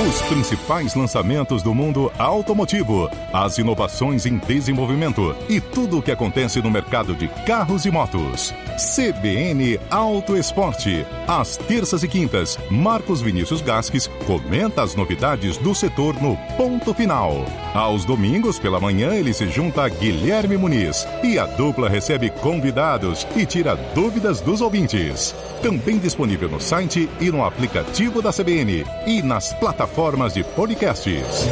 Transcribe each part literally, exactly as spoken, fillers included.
Os principais lançamentos do mundo automotivo, as inovações em desenvolvimento e tudo o que acontece no mercado de carros e motos. C B N Auto Esporte. Às terças e quintas, Marcos Vinícius Gasques comenta as novidades do setor no Ponto Final. Aos domingos, pela manhã, ele se junta a Guilherme Muniz e a dupla recebe convidados e tira dúvidas dos ouvintes. Também disponível no site e no aplicativo da C B N e nas plataformas de podcasts.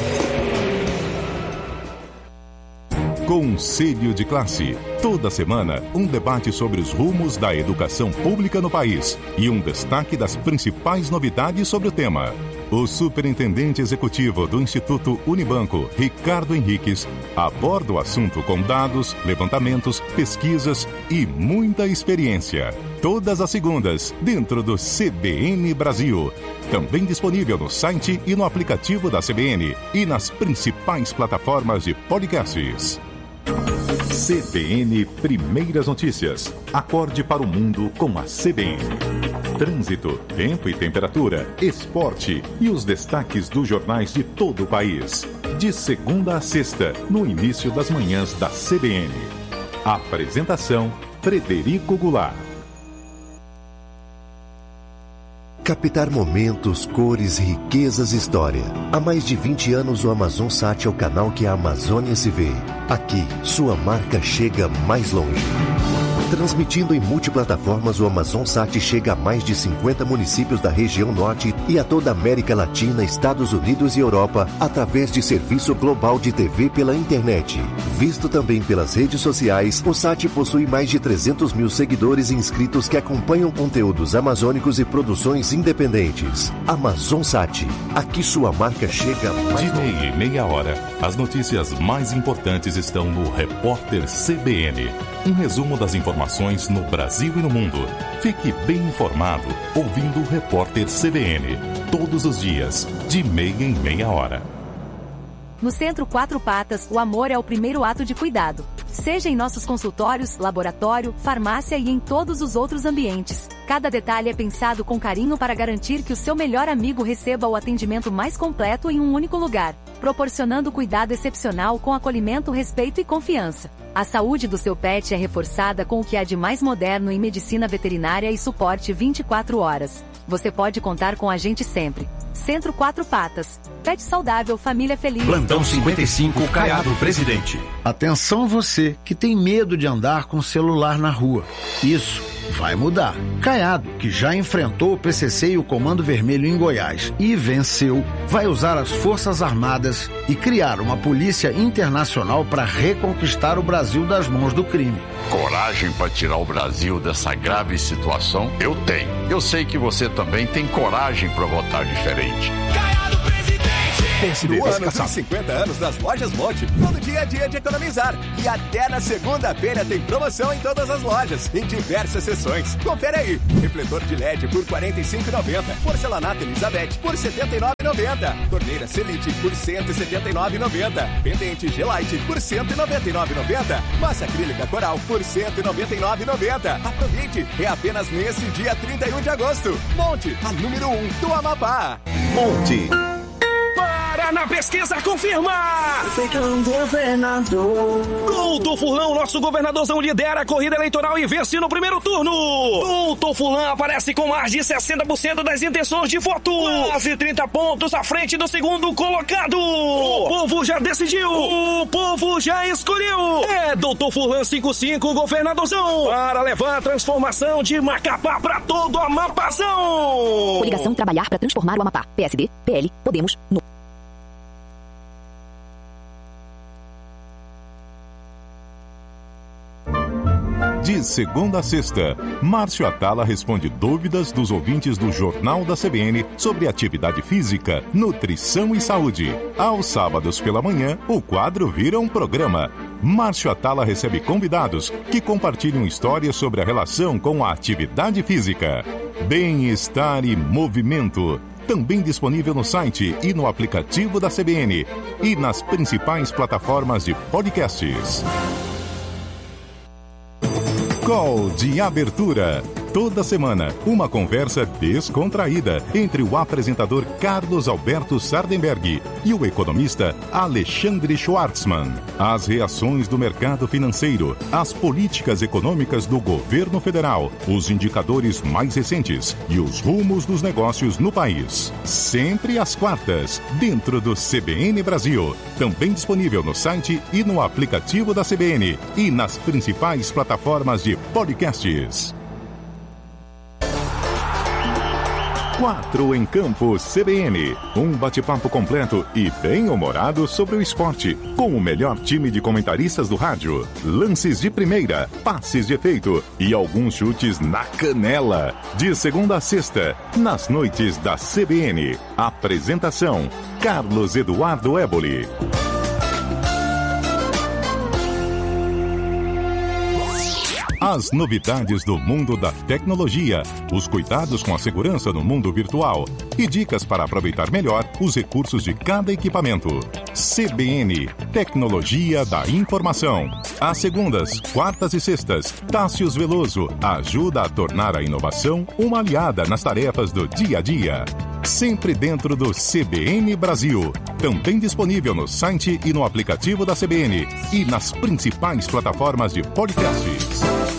Conselho de Classe. Toda semana, um debate sobre os rumos da educação pública no país e um destaque das principais novidades sobre o tema. O superintendente executivo do Instituto Unibanco, Ricardo Henriques, aborda o assunto com dados, levantamentos, pesquisas e muita experiência. Todas as segundas, dentro do C B N Brasil. Também disponível no site e no aplicativo da C B N e nas principais plataformas de podcasts. C B N Primeiras Notícias. Acorde para o mundo com a C B N. Trânsito, tempo e temperatura, esporte e os destaques dos jornais de todo o país. De segunda a sexta, no início das manhãs da C B N. Apresentação, Frederico Goulart. Captar momentos, cores, riquezas e história. Há mais de vinte anos o AmazonSat é o canal que a Amazônia se vê. Aqui, sua marca chega mais longe. Transmitindo em multiplataformas, o AmazonSat chega a mais de cinquenta municípios da região norte e a toda a América Latina, Estados Unidos e Europa, através de serviço global de T V pela internet. Visto também pelas redes sociais, o Sat possui mais de trezentos mil seguidores e inscritos que acompanham conteúdos amazônicos e produções independentes. AmazonSat. Aqui sua marca chega mais De meia e meia hora, as notícias mais importantes estão no Repórter C B N. Um resumo das informações no Brasil e no mundo. Fique bem informado ouvindo o Repórter C B N. Todos os dias, de meia em meia hora. No Centro Quatro Patas, o amor é o primeiro ato de cuidado. Seja em nossos consultórios, laboratório, farmácia e em todos os outros ambientes. Cada detalhe é pensado com carinho para garantir que o seu melhor amigo receba o atendimento mais completo em um único lugar, proporcionando cuidado excepcional com acolhimento, respeito e confiança. A saúde do seu pet é reforçada com o que há de mais moderno em medicina veterinária e suporte vinte e quatro horas. Você pode contar com a gente sempre. Centro Quatro Patas. Pet saudável, família feliz. Plantão cinquenta e cinco, Caiado Presidente. Atenção você que tem medo de andar com celular na rua. Isso vai mudar. Caiado, que já enfrentou o P C C e o Comando Vermelho em Goiás e venceu, vai usar as Forças Armadas e criar uma polícia internacional para reconquistar o Brasil das mãos do crime. Coragem para tirar o Brasil dessa grave situação? Eu tenho. Eu sei que você também tem coragem para votar diferente. Caiado Presidente! No ano dos cinquenta anos das Lojas Monte, todo dia é dia de economizar. E até na segunda-feira tem promoção em todas as lojas, em diversas seções. Confere aí. Refletor de L E D por quarenta e cinco reais e noventa centavos. Porcelanato Elizabeth por setenta e nove reais e noventa centavos. Torneira Selite por cento e setenta e nove reais e noventa centavos. Pendente G-Lite por cento e noventa e nove reais e noventa centavos. Massa acrílica Coral por cento e noventa e nove reais e noventa centavos. Aproveite, é apenas nesse dia trinta e um de agosto. Monte, a número um do Amapá. Monte. Na pesquisa confirma! governador. Doutor Furlan, nosso governadorzão, lidera a corrida eleitoral e vence no primeiro turno. Doutor Furlan aparece com mais de sessenta por cento das intenções de voto. Quase trinta pontos à frente do segundo colocado. O povo já decidiu. O povo já escolheu. É Doutor Furlan cinquenta e cinco, governadorzão, para levar a transformação de Macapá para todo o Amapazão. Coligação Trabalhar para Transformar o Amapá. P S D, P L, Podemos, no... De segunda a sexta, Márcio Atala responde dúvidas dos ouvintes do Jornal da C B N sobre atividade física, nutrição e saúde. Aos sábados pela manhã, o quadro vira um programa. Márcio Atala recebe convidados que compartilham histórias sobre a relação com a atividade física. Bem-estar e movimento. Também disponível no site e no aplicativo da C B N e nas principais plataformas de podcasts. Call de abertura. Toda semana, uma conversa descontraída entre o apresentador Carlos Alberto Sardenberg e o economista Alexandre Schwartzman. As reações do mercado financeiro, as políticas econômicas do governo federal, os indicadores mais recentes e os rumos dos negócios no país. Sempre às quartas, dentro do C B N Brasil. Também disponível no site e no aplicativo da C B N e nas principais plataformas de podcasts. Quatro em Campo C B N. Um bate-papo completo e bem-humorado sobre o esporte, com o melhor time de comentaristas do rádio. Lances de primeira, passes de efeito e alguns chutes na canela. De segunda a sexta, nas noites da C B N. Apresentação: Carlos Eduardo Éboli. As novidades do mundo da tecnologia, os cuidados com a segurança no mundo virtual e dicas para aproveitar melhor os recursos de cada equipamento. C B N, Tecnologia da Informação. Às segundas, quartas e sextas, Tássius Veloso ajuda a tornar a inovação uma aliada nas tarefas do dia a dia. Sempre dentro do C B N Brasil. Também disponível no site e no aplicativo da C B N e nas principais plataformas de podcasts.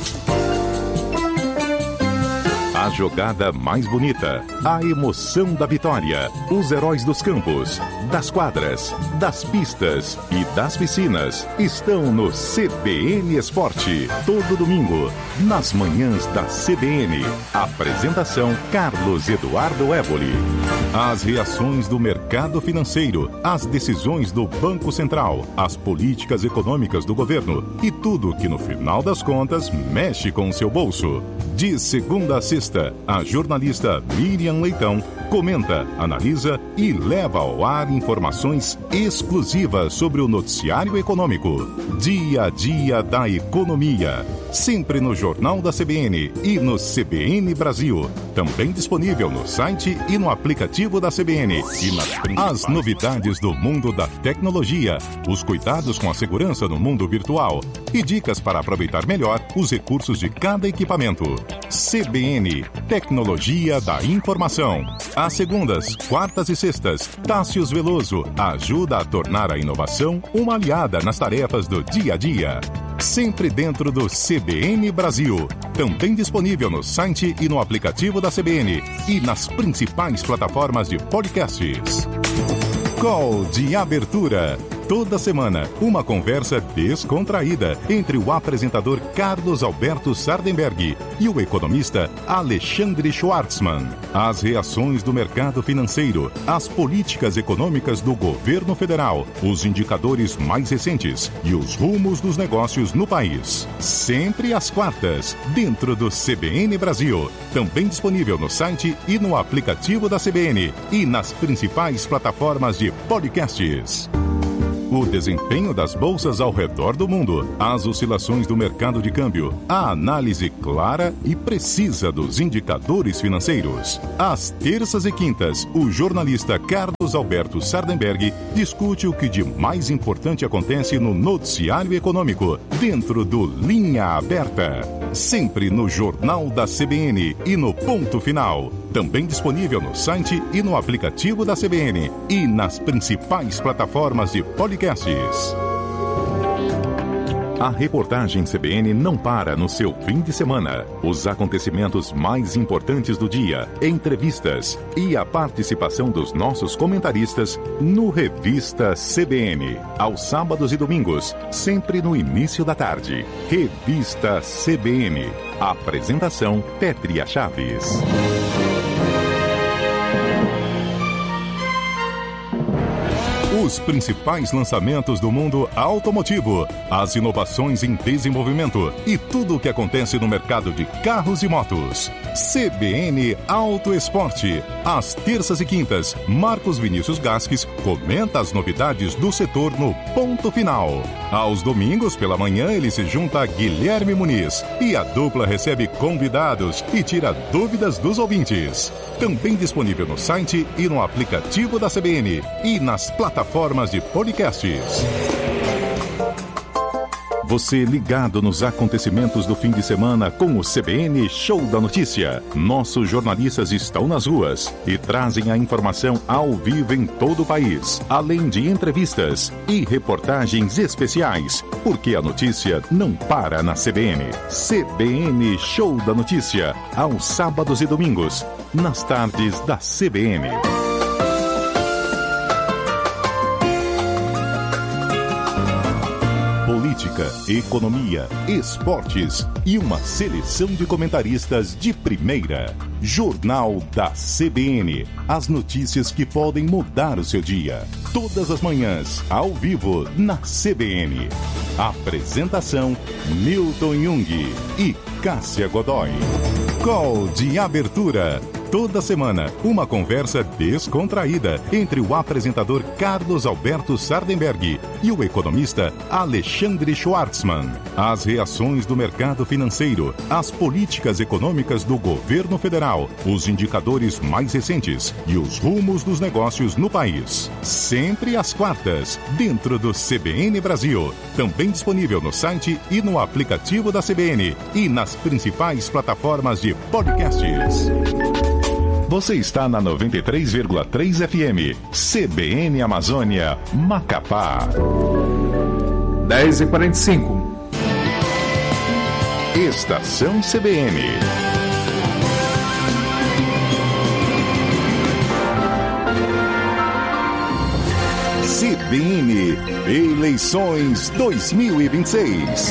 A jogada mais bonita, a emoção da vitória, os heróis dos campos, das quadras, das pistas e das piscinas estão no C B N Esporte. Todo domingo, nas manhãs da C B N. Apresentação: Carlos Eduardo Éboli. As reações do mercado financeiro, as decisões do Banco Central, as políticas econômicas do governo e tudo que no final das contas mexe com o seu bolso. De segunda a sexta, a jornalista Miriam Leitão comenta, analisa e leva ao ar informações exclusivas sobre o noticiário econômico. Dia a dia da economia. Sempre no Jornal da C B N e no C B N Brasil. Também disponível no site e no aplicativo da C B N. E nas... As novidades do mundo da tecnologia, os cuidados com a segurança no mundo virtual e dicas para aproveitar melhor os recursos de cada equipamento. C B N, Tecnologia da Informação. Às segundas, quartas e sextas, Tássius Veloso ajuda a tornar a inovação uma aliada nas tarefas do dia a dia. Sempre dentro do C B N Brasil. Também disponível no site e no aplicativo da C B N e nas principais plataformas de podcasts. Call de abertura. Toda semana, uma conversa descontraída entre o apresentador Carlos Alberto Sardenberg e o economista Alexandre Schwartzman. As reações do mercado financeiro, as políticas econômicas do governo federal, os indicadores mais recentes e os rumos dos negócios no país. Sempre às quartas, dentro do C B N Brasil. Também disponível no site e no aplicativo da C B N e nas principais plataformas de podcasts. O desempenho das bolsas ao redor do mundo, as oscilações do mercado de câmbio, a análise clara e precisa dos indicadores financeiros. Às terças e quintas, o jornalista Carlos Alberto Sardenberg discute o que de mais importante acontece no noticiário econômico, dentro do Linha Aberta. Sempre no Jornal da C B N e no Ponto Final. Também disponível no site e no aplicativo da C B N e nas principais plataformas de podcasts. A reportagem C B N não para no seu fim de semana. Os acontecimentos mais importantes do dia, entrevistas e a participação dos nossos comentaristas no Revista C B N. Aos sábados e domingos, sempre no início da tarde. Revista C B N. Apresentação: Pétria Chaves. Os principais lançamentos do mundo automotivo, as inovações em desenvolvimento e tudo o que acontece no mercado de carros e motos. C B N Auto Esporte. Às terças e quintas, Marcos Vinícius Gasques comenta as novidades do setor no Ponto Final. Aos domingos, pela manhã, ele se junta a Guilherme Muniz e a dupla recebe convidados e tira dúvidas dos ouvintes. Também disponível no site e no aplicativo da C B N e nas plataformas de podcasts. Você ligado nos acontecimentos do fim de semana com o C B N Show da Notícia. Nossos jornalistas estão nas ruas e trazem a informação ao vivo em todo o país, além de entrevistas e reportagens especiais, porque a notícia não para na C B N. C B N Show da Notícia, aos sábados e domingos, nas tardes da C B N. Política, economia, esportes e uma seleção de comentaristas de primeira. Jornal da C B N. As notícias que podem mudar o seu dia. Todas as manhãs, ao vivo, na C B N. Apresentação: Milton Jung e Cássia Godoy. Call de abertura. Toda semana, uma conversa descontraída entre o apresentador Carlos Alberto Sardenberg e o economista Alexandre Schwartzman. As reações do mercado financeiro, as políticas econômicas do governo federal, os indicadores mais recentes e os rumos dos negócios no país. Sempre às quartas, dentro do C B N Brasil. Também disponível no site e no aplicativo da C B N e nas principais plataformas de podcasts. Você está na noventa e três vírgula três F M, C B N Amazônia, Macapá. dez e quarenta e cinco. Estação C B N. C B N Eleições dois mil e vinte e seis.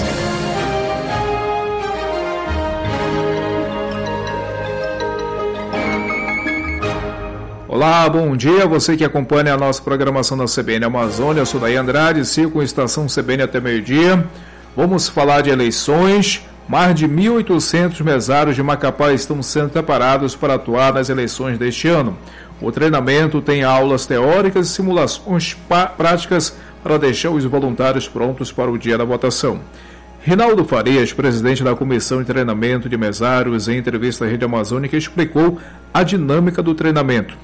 Olá, bom dia, você que acompanha a nossa programação da C B N Amazônia. Eu sou Daí Andrade, sigo com a estação C B N até meio-dia. Vamos falar de eleições. Mais de mil e oitocentos mesários de Macapá estão sendo preparados para atuar nas eleições deste ano. O treinamento tem aulas teóricas e simulações práticas para deixar os voluntários prontos para o dia da votação. Rinaldo Farias, presidente da Comissão de Treinamento de Mesários, em entrevista à Rede Amazônica, explicou a dinâmica do treinamento.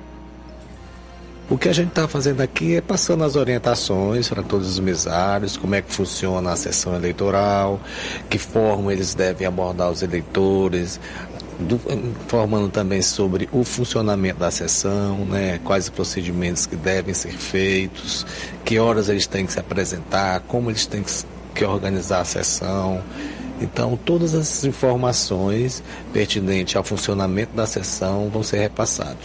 O que a gente está fazendo aqui é passando as orientações para todos os mesários, como é que funciona a sessão eleitoral, que forma eles devem abordar os eleitores, do, informando também sobre o funcionamento da sessão, né, quais os procedimentos que devem ser feitos, que horas eles têm que se apresentar, como eles têm que, que organizar a sessão. Então, todas essas informações pertinentes ao funcionamento da sessão vão ser repassadas.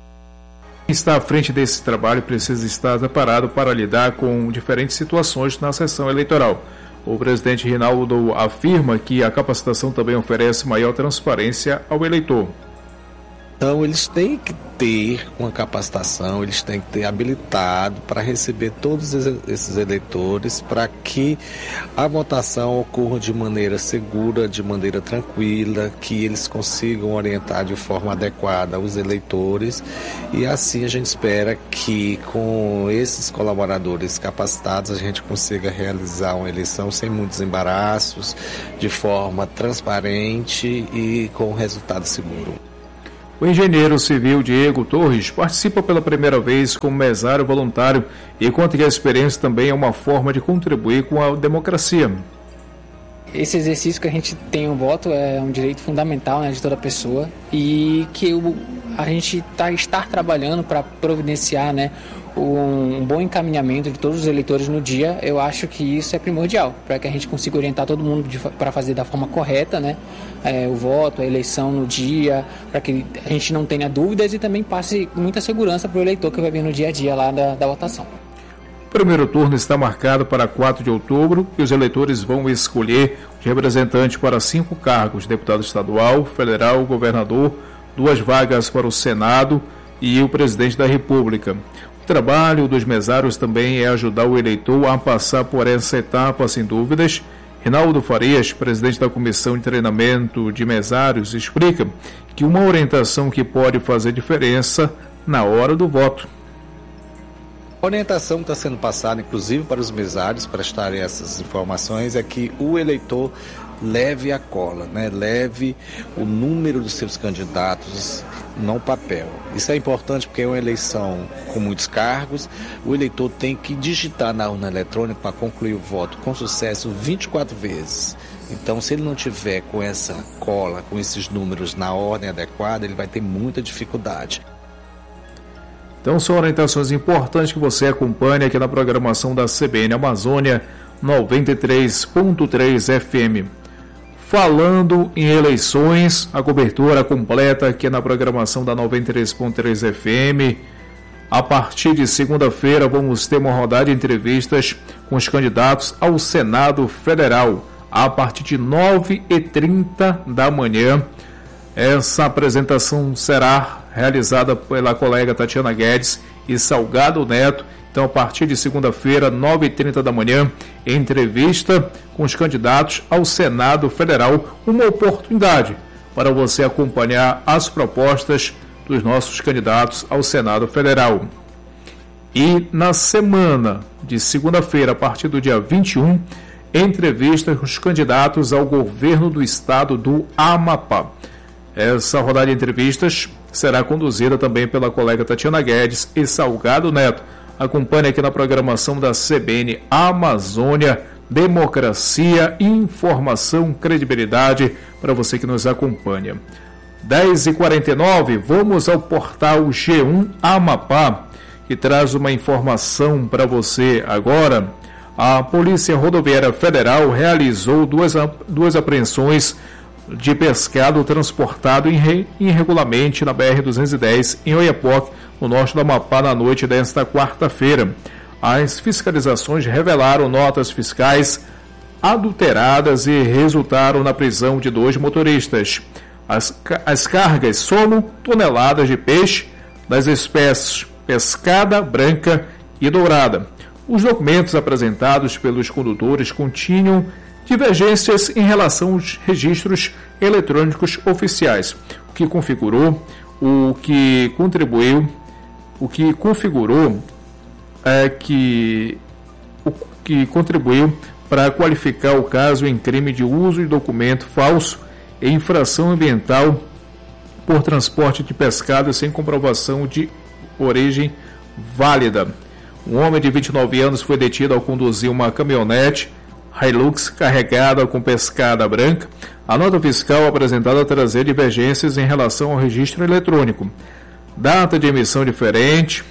Quem está à frente desse trabalho precisa estar preparado para lidar com diferentes situações na sessão eleitoral. O presidente Rinaldo afirma que a capacitação também oferece maior transparência ao eleitor. Então, eles têm que ter uma capacitação, eles têm que ter habilitado para receber todos esses eleitores, para que a votação ocorra de maneira segura, de maneira tranquila, que eles consigam orientar de forma adequada os eleitores, e assim a gente espera que com esses colaboradores capacitados a gente consiga realizar uma eleição sem muitos embaraços, de forma transparente e com resultado seguro. O engenheiro civil Diego Torres participa pela primeira vez como mesário voluntário e conta que a experiência também é uma forma de contribuir com a democracia. Esse exercício que a gente tem o voto é um direito fundamental, né, de toda pessoa, e que o, a gente tá, está trabalhando para providenciar, né, um, um bom encaminhamento de todos os eleitores no dia. Eu acho que isso é primordial para que a gente consiga orientar todo mundo para fazer da forma correta, né, é, o voto, a eleição no dia, para que a gente não tenha dúvidas e também passe muita segurança para o eleitor que vai vir no dia a dia lá da, da votação. O primeiro turno está marcado para quatro de outubro e os eleitores vão escolher os representantes para cinco cargos: deputado estadual, federal, governador, duas vagas para o Senado e o presidente da República. O trabalho dos mesários também é ajudar o eleitor a passar por essa etapa sem dúvidas. Rinaldo Farias, presidente da Comissão de Treinamento de Mesários, explica que uma orientação que pode fazer diferença na hora do voto. A orientação que está sendo passada, inclusive para os mesários prestarem essas informações, é que o eleitor leve a cola, né? Leve o número dos seus candidatos no papel. Isso é importante porque é uma eleição com muitos cargos. O eleitor tem que digitar na urna eletrônica para concluir o voto com sucesso vinte e quatro vezes. Então, se ele não tiver com essa cola, com esses números na ordem adequada, ele vai ter muita dificuldade. Então, são orientações importantes que você acompanha aqui na programação da C B N Amazônia noventa e três ponto três F M. Falando em eleições, a cobertura completa aqui na programação da noventa e três ponto três F M. A partir de segunda-feira, vamos ter uma rodada de entrevistas com os candidatos ao Senado Federal, a partir de nove e trinta da manhã. Essa apresentação será realizada pela colega Tatiana Guedes e Salgado Neto. Então, a partir de segunda-feira, nove e trinta da manhã, entrevista com os candidatos ao Senado Federal. Uma oportunidade para você acompanhar as propostas dos nossos candidatos ao Senado Federal. E na semana de segunda-feira, a partir do dia vinte e um, entrevista com os candidatos ao governo do estado do Amapá. Essa rodada de entrevistas será conduzida também pela colega Tatiana Guedes e Salgado Neto. Acompanhe aqui na programação da C B N Amazônia, democracia, informação, credibilidade para você que nos acompanha. dez e quarenta e nove, vamos ao portal G um Amapá, que traz uma informação para você agora. A Polícia Rodoviária Federal realizou duas, duas apreensões de pescado transportado irregularmente na B R duzentos e dez em Oiapoque, no norte do Amapá, na noite desta quarta-feira. As fiscalizações revelaram notas fiscais adulteradas e resultaram na prisão de dois motoristas. As, as cargas somam toneladas de peixe das espécies pescada, branca e dourada. Os documentos apresentados pelos condutores continham divergências em relação aos registros eletrônicos oficiais, o que configurou, o que contribuiu, o que configurou é que o que contribuiu para qualificar o caso em crime de uso de documento falso e infração ambiental por transporte de pescado sem comprovação de origem válida. Um homem de vinte e nove anos foi detido ao conduzir uma caminhonete Hilux carregada com pescada branca. A nota fiscal apresentada trazia divergências em relação ao registro eletrônico, data de emissão diferente,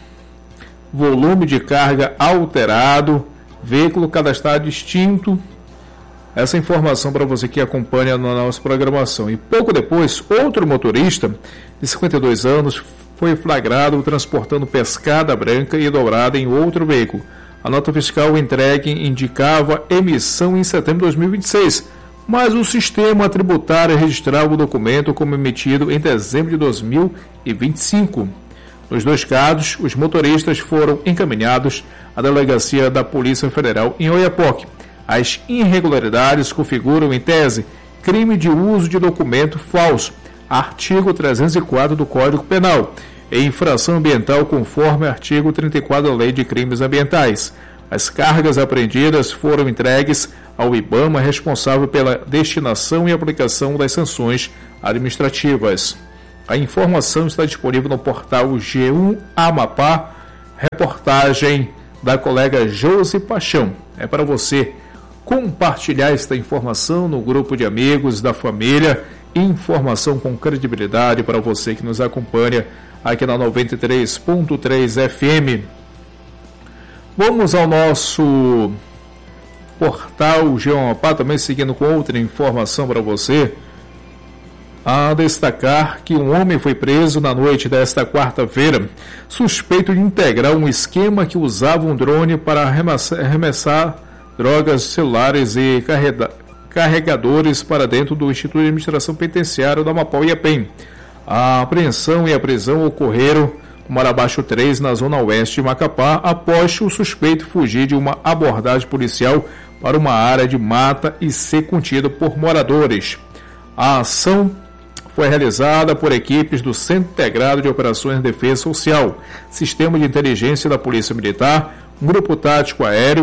volume de carga alterado, veículo cadastrado distinto. Essa informação para você que acompanha na nossa programação. E pouco depois, outro motorista de cinquenta e dois anos foi flagrado transportando pescada branca e dourada em outro veículo. A nota fiscal entregue indicava emissão em setembro de dois mil e vinte e seis, mas o sistema tributário registrava o documento como emitido em dezembro de dois mil e vinte e cinco. Nos dois casos, os motoristas foram encaminhados à delegacia da Polícia Federal em Oiapoque. As irregularidades configuram, em tese, crime de uso de documento falso, artigo trezentos e quatro do Código Penal, e infração ambiental conforme artigo trinta e quatro da Lei de Crimes Ambientais. As cargas apreendidas foram entregues ao IBAMA, responsável pela destinação e aplicação das sanções administrativas. A informação está disponível no portal G um Amapá, reportagem da colega Josi Paixão. É para você compartilhar esta informação no grupo de amigos, da família, informação com credibilidade para você que nos acompanha aqui na noventa e três ponto três F M. Vamos ao nosso portal G um Amapá, também seguindo com outra informação para você. A destacar que um homem foi preso na noite desta quarta-feira, suspeito de integrar um esquema que usava um drone para arremessar, arremessar drogas, celulares e carrega, carregadores para dentro do Instituto de Administração Penitenciária do Amapá e Iapem. A apreensão e a prisão ocorreram no Marabaixo três, na zona oeste de Macapá, após o suspeito fugir de uma abordagem policial para uma área de mata e ser contido por moradores. A ação foi realizada por equipes do Centro Integrado de Operações de Defesa Social, Sistema de Inteligência da Polícia Militar, um grupo tático aéreo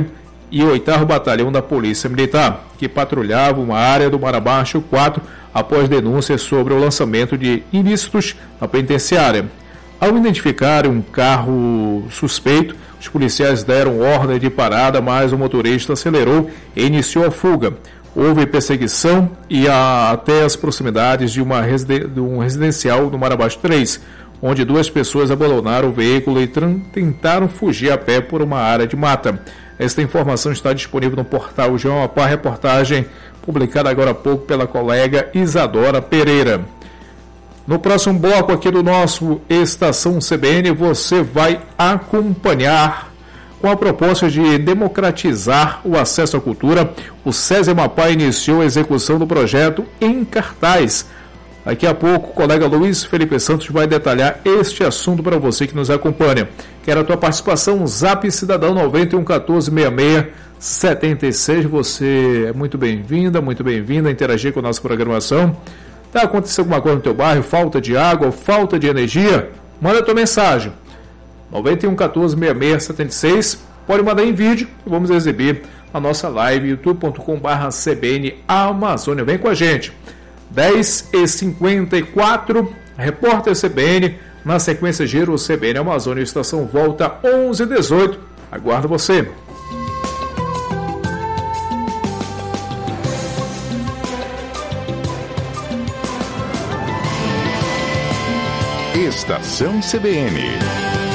e oitavo Batalhão da Polícia Militar, que patrulhava uma área do Marabaixo quatro após denúncias sobre o lançamento de ilícitos na penitenciária. Ao identificar um carro suspeito, os policiais deram ordem de parada, mas o motorista acelerou e iniciou a fuga. Houve perseguição e a, até as proximidades de, uma residen- de um residencial no Marabaixo três, onde duas pessoas abandonaram o veículo e tran- tentaram fugir a pé por uma área de mata. Esta informação está disponível no portal João Amapá, reportagem publicada agora há pouco pela colega Isadora Pereira. No próximo bloco aqui do nosso Estação C B N, você vai acompanhar com a proposta de democratizar o acesso à cultura. O SESI Amapá iniciou a execução do projeto em cartaz. Daqui a pouco o colega Luiz Felipe Santos vai detalhar este assunto para você que nos acompanha. Quero a tua participação, Zap Cidadão nove um um quatro seis seis sete seis. Você é muito bem-vinda, muito bem-vinda a interagir com a nossa programação. Está acontecendo alguma coisa no teu bairro, falta de água, falta de energia? Manda a tua mensagem. nove um um quatro seis seis sete seis. Pode mandar em vídeo e vamos exibir a nossa live youtube ponto com barra C B N Amazônia. Vem com a gente. dez e cinquenta e quatro, repórter C B N, na sequência Giro C B N Amazônia, estação volta onze e dezoito. Aguardo você. Estação C B N.